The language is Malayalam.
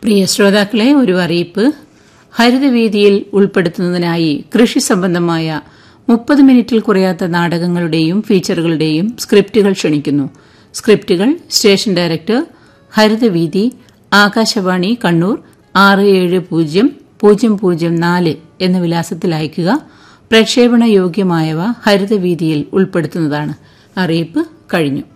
പ്രിയ ശ്രോതാക്കളെ, ഒരു അറിയിപ്പ്. ഹരിതവീതിയിൽ ഉൾപ്പെടുത്തുന്നതിനായി കൃഷി സംബന്ധമായ 30 മിനിറ്റിൽ കുറയാത്ത നാടകങ്ങളുടെയും ഫീച്ചറുകളുടെയും സ്ക്രിപ്റ്റുകൾ ക്ഷണിക്കുന്നു. സ്ക്രിപ്റ്റുകൾ സ്റ്റേഷൻ ഡയറക്ടർ, ഹരിതവീതി, ആകാശവാണി കണ്ണൂർ 670004 എന്ന വിലാസത്തിൽ അയയ്ക്കുക. പ്രക്ഷേപണ യോഗ്യമായവ ഹരിതവീതിയിൽ ഉൾപ്പെടുത്തുന്നതാണ്. അറിയിപ്പ് കഴിഞ്ഞു.